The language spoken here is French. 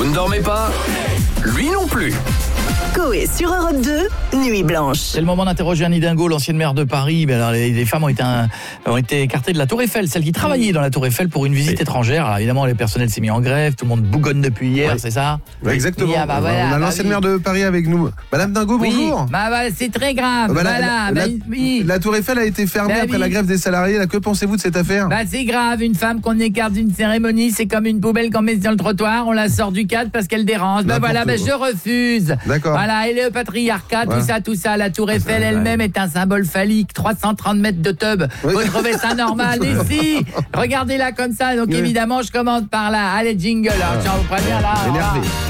ne dormez pas? Lui non plus. Coé sur Europe 2, Nuit Blanche. C'est le moment d'interroger Anne Hidalgo, l'ancienne maire de Paris. Mais alors, les femmes ont été écartées de la Tour Eiffel, celles qui travaillaient dans la Tour Eiffel pour une visite étrangère. Alors évidemment, le personnel s'est mis en grève, tout le monde bougonne depuis hier, c'est ça? Ouais, exactement. Ah, bah, voilà, on a l'ancienne maire de Paris avec nous. Madame Dingo, bonjour. C'est très grave. La Tour Eiffel a été fermée après la grève des salariés. Là, que pensez-vous de cette affaire? C'est grave, une femme qu'on écarte d'une cérémonie, c'est comme une poubelle qu'on met sur le trottoir, on la sort du cadre parce qu'elle dérange. Je refuse. D'accord. Voilà, et le patriarcat, tout ça, la Tour Eiffel elle-même est un symbole phallique, 330 mètres de tub. Vous trouvez ça normal? Mais si, regardez-la comme ça. Donc évidemment, je commence par là. Allez, jingle, je vous préviens là. Énervé.